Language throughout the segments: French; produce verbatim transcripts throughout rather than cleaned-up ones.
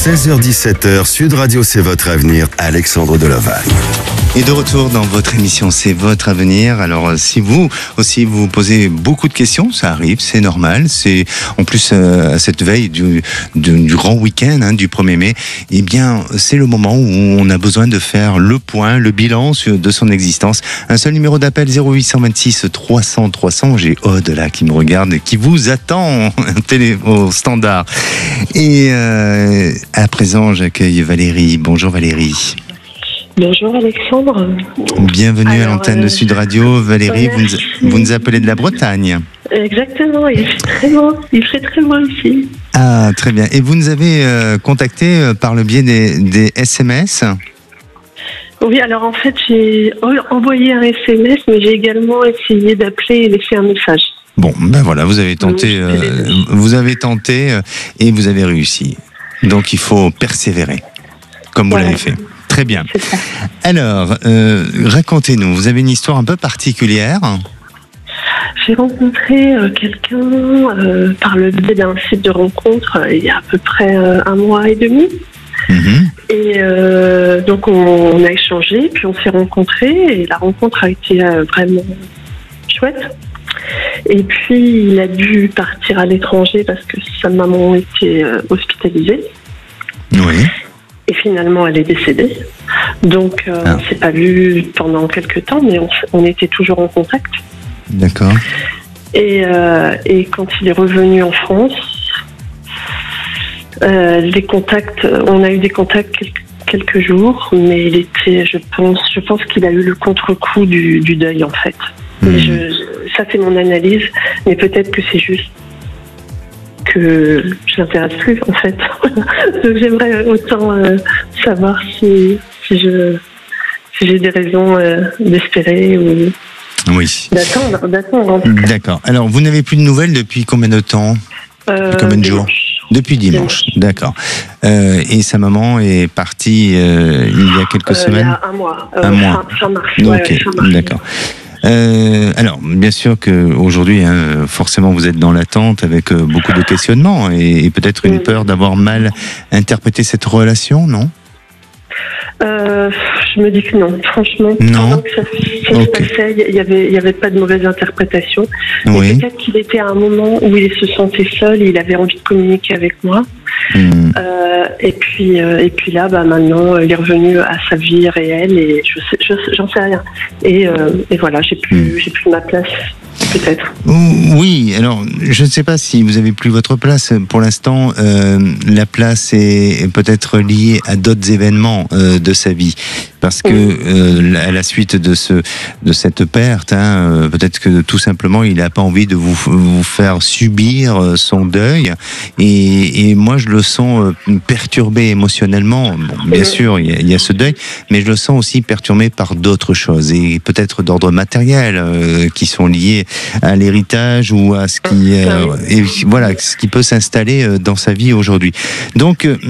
seize heures dix-sept heures, Sud Radio, c'est votre avenir, Alexandre Deloval. Et de retour dans votre émission, c'est votre avenir. Alors, si vous aussi vous posez beaucoup de questions, ça arrive, c'est normal. C'est en plus euh, à cette veille du, du, du grand week-end hein, du premier mai. Eh bien, c'est le moment où on a besoin de faire le point, le bilan de son existence. Un seul numéro d'appel zéro huit deux six trois cents trois cents. J'ai Aude là qui me regarde, qui vous attend télé, au standard. Et euh, à présent, j'accueille Valérie. Bonjour Valérie. Bonjour Alexandre. Bienvenue Alors, à l'antenne de euh, Sud Radio. Valérie, vous nous, vous nous appelez de la Bretagne. Exactement, il fait très beau. Il fait très beau ici. Ah, très bien. Et vous nous avez euh, contacté euh, par le biais des, des S M S ? Oui, alors en fait, j'ai envoyé un S M S, mais j'ai également essayé d'appeler et laisser un message. Bon, ben voilà, vous avez tenté, Oui, euh, vous avez tenté euh, et vous avez réussi. Donc il faut persévérer, comme vous Voilà. l'avez fait. Très bien. C'est ça. Alors, euh, racontez-nous, vous avez une histoire un peu particulière ? J'ai rencontré euh, quelqu'un euh, par le biais d'un site de rencontre euh, il y a à peu près euh, un mois et demi. Mhm. Et euh, donc on, on a échangé, puis on s'est rencontrés et la rencontre a été euh, vraiment chouette. Et puis il a dû partir à l'étranger parce que sa maman était euh, hospitalisée. Oui. Et finalement, elle est décédée. Donc, euh, Ah. on ne s'est pas vu pendant quelques temps, mais on, on était toujours en contact. D'accord. Et, euh, et quand il est revenu en France, euh, les contacts, on a eu des contacts quelques, quelques jours, mais il était, je pense, je pense qu'il a eu le contre-coup du, du deuil en fait. Mmh. Mais je, ça c'est mon analyse, mais peut-être que c'est juste que je l'intéresse plus en fait. Donc j'aimerais autant euh, savoir si, si je si j'ai des raisons euh, d'espérer ou Oui. d'attendre, d'attendre en tout cas. D'accord. Alors, vous n'avez plus de nouvelles depuis combien de temps ? Euh, Combien de jours ? dimanche. Depuis dimanche. D'accord. Euh, et sa maman est partie euh, il y a quelques Euh, semaines ? Il y a un mois. Euh, Un mois. Fin, fin mars. Ok, Ouais, ouais, fin mars. d'accord. Euh, alors, bien sûr qu'aujourd'hui, hein, forcément, vous êtes dans l'attente avec euh, beaucoup de questionnements et, et peut-être une Mm. peur d'avoir mal interprété cette relation, non ? Euh, je me dis que non, franchement. Non. Pendant que ça, ça Ok. se passait, il y avait, il y avait pas de mauvaise interprétation. Mais Oui. peut-être qu'il était à un moment où il se sentait seul, il avait envie de communiquer avec moi. Hmm. Euh, et puis, euh, et puis là, bah maintenant, il est revenu à sa vie réelle et je sais, je- j'en sais rien. Et, euh, et voilà, j'ai plus, j'ai plus ma place, peut-être. Oui, alors je ne sais pas si vous avez plus votre place. Pour l'instant, euh, la place est peut-être liée à d'autres événements euh, de sa vie. Parce que euh, à la suite de ce de cette perte, hein, euh, peut-être que tout simplement il n'a pas envie de vous vous faire subir euh, son deuil. Et, et moi je le sens euh, perturbé émotionnellement. Bon, bien sûr il y, a, il y a ce deuil, mais je le sens aussi perturbé par d'autres choses et peut-être d'ordre matériel euh, qui sont liés à l'héritage ou à ce qui euh, et voilà ce qui peut s'installer euh, dans sa vie aujourd'hui. Donc euh,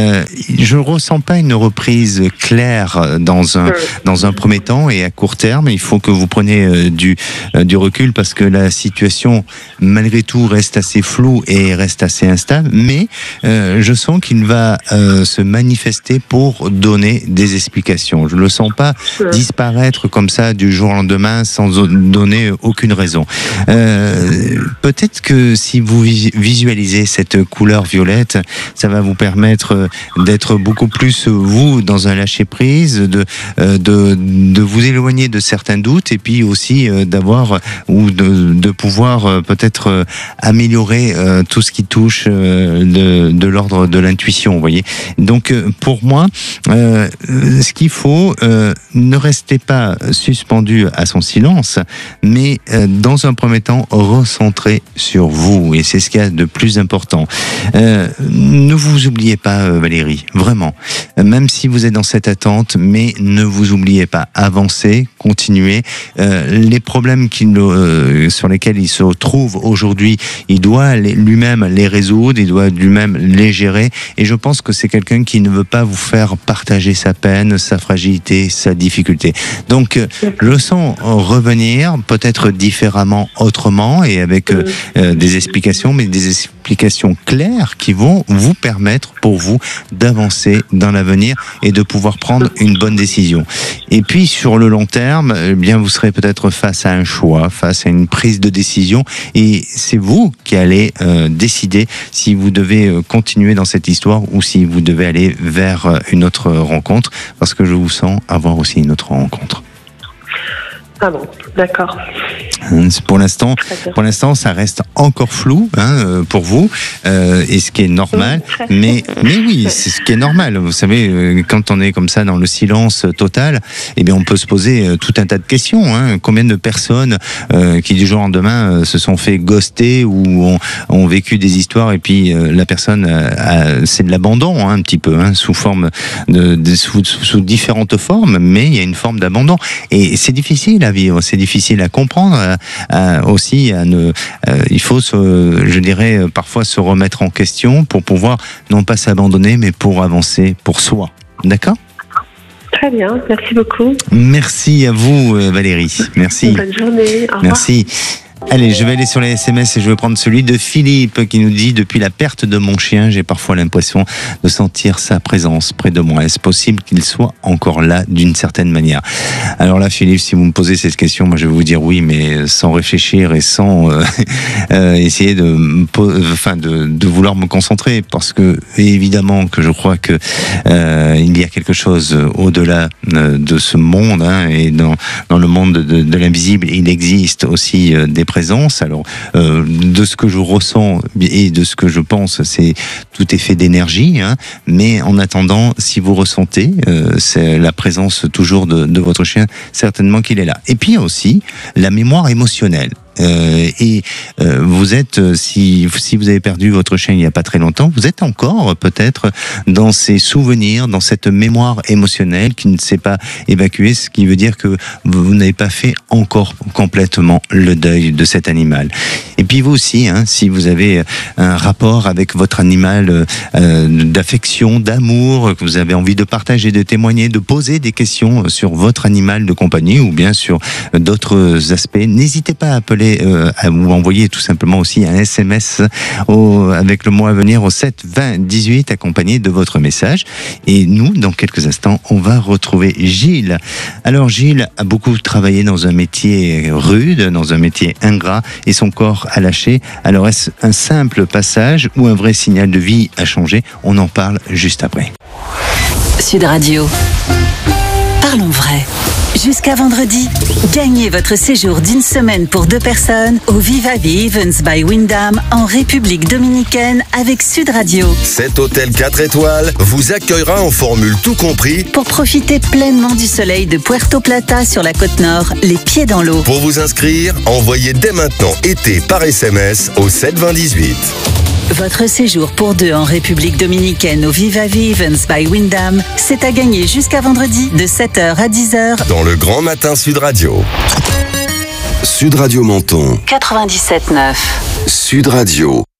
je ressens pas une reprise claire dans un dans un premier temps et à court terme. Il faut que vous preniez euh, du euh, du recul parce que la situation malgré tout reste assez floue et reste assez instable. Mais euh, je sens qu'il va euh, se manifester pour donner des explications. Je le sens pas disparaître comme ça du jour au lendemain sans donner aucune raison. Euh, peut-être que si vous visualisez cette couleur violette, ça va vous permettre d'être beaucoup plus vous dans un lâcher prise, de, de, de vous éloigner de certains doutes et puis aussi d'avoir ou de, de pouvoir peut-être améliorer tout ce qui touche de, de l'ordre de l'intuition, vous voyez. Donc pour moi, euh, ce qu'il faut, euh, ne restez pas suspendu à son silence, mais euh, dans un premier temps, recentrez sur vous et c'est ce qu'il y a de plus important. Euh, ne vous oubliez pas, Valérie, vraiment. Même si vous êtes dans cette attente, mais ne vous oubliez pas, avancez, continuez. Euh, les problèmes qu'il, euh, sur lesquels il se trouve aujourd'hui, il doit les, lui-même les résoudre, il doit lui-même les gérer. Et je pense que c'est quelqu'un qui ne veut pas vous faire partager sa peine, sa fragilité, sa difficulté. Donc, euh, le sens revenir, peut-être différemment, autrement, et avec euh, euh, des explications, mais des explications explications claires qui vont vous permettre pour vous d'avancer dans l'avenir et de pouvoir prendre une bonne décision. Et puis sur le long terme, eh bien vous serez peut-être face à un choix, face à une prise de décision, et c'est vous qui allez euh, décider si vous devez continuer dans cette histoire ou si vous devez aller vers une autre rencontre, parce que je vous sens avoir aussi une autre rencontre. Ah bon, d'accord. Pour l'instant, pour l'instant, ça reste encore flou hein, pour vous, euh, et ce qui est normal. Mais, mais oui, c'est ce qui est normal. Vous savez, quand on est comme ça dans le silence total, eh bien, on peut se poser tout un tas de questions. Hein. Combien de personnes euh, qui du jour au lendemain se sont fait ghoster ou ont, ont vécu des histoires et puis euh, la personne, a, a, c'est de l'abandon hein, un petit peu, hein, sous forme de, de sous, sous différentes formes, mais il y a une forme d'abandon. Et c'est difficile à vivre, c'est difficile à comprendre. À, à aussi, à ne, euh, il faut, se, je dirais, parfois se remettre en question pour pouvoir non pas s'abandonner, mais pour avancer pour soi. D'accord ? Très bien, merci beaucoup. Merci à vous, Valérie. Merci. Bonne journée. Au revoir. Merci. Allez, je vais aller sur les S M S et je vais prendre celui de Philippe qui nous dit « Depuis la perte de mon chien, j'ai parfois l'impression de sentir sa présence près de moi. Est-ce possible qu'il soit encore là d'une certaine manière ?» Alors là, Philippe, si vous me posez cette question, moi je vais vous dire oui, mais sans réfléchir et sans euh, euh, essayer de, enfin, de, de vouloir me concentrer, parce que évidemment que je crois que euh, il y a quelque chose au-delà de ce monde hein, et dans, dans le monde de, de l'invisible, il existe aussi euh, des présence. Alors, euh, de ce que je ressens et de ce que je pense, c'est tout est fait d'énergie. Hein, mais en attendant, si vous ressentez euh, c'est la présence toujours de, de votre chien, certainement qu'il est là. Et puis il y a aussi la mémoire émotionnelle. Euh, et euh, vous êtes, si, si vous avez perdu votre chien il n'y a pas très longtemps, vous êtes encore peut-être dans ces souvenirs, dans cette mémoire émotionnelle qui ne s'est pas évacuée, ce qui veut dire que vous, vous n'avez pas fait encore complètement le deuil de cet animal. Et puis vous aussi, hein, si vous avez un rapport avec votre animal euh, d'affection, d'amour, que vous avez envie de partager, de témoigner, de poser des questions sur votre animal de compagnie ou bien sur d'autres aspects, n'hésitez pas à appeler Euh, à vous envoyer tout simplement aussi un S M S au, avec le mot à venir au sept vingt dix-huit accompagné de votre message. Et nous, dans quelques instants, on va retrouver Gilles. Alors Gilles a beaucoup travaillé dans un métier rude, dans un métier ingrat, et son corps a lâché. Alors est-ce un simple passage ou un vrai signal de vie à changer? On en parle juste après. Sud Radio. Parlons vrai. Jusqu'à vendredi, gagnez votre séjour d'une semaine pour deux personnes au Viva Events by Wyndham en République Dominicaine avec Sud Radio. Cet hôtel quatre étoiles vous accueillera en formule tout compris pour profiter pleinement du soleil de Puerto Plata sur la côte nord, les pieds dans l'eau. Pour vous inscrire, envoyez dès maintenant été par S M S au sept vingt dix-huit. Votre séjour pour deux en République Dominicaine au Viva Events by Wyndham, c'est à gagner jusqu'à vendredi de sept heures à dix heures dans le Grand Matin Sud Radio. Sud Radio Menton. quatre-vingt-dix-sept neuf. Sud Radio.